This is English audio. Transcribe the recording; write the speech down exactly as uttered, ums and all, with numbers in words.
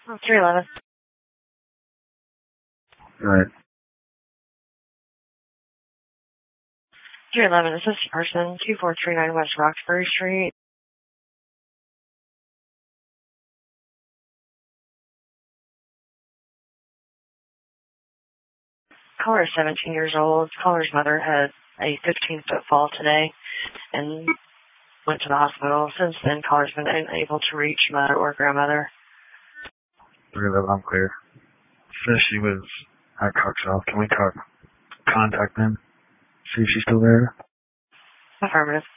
three eleven. Right. three eleven, this is person, two four three nine West Roxbury Street. Caller is seventeen years old. Caller's mother had a fifteen-foot fall today and went to the hospital. Since then, caller's been unable to reach mother or grandmother. three eleven, I'm clear. Says she was at Coxsville. Can we talk, contact them? See if she's still there? Affirmative.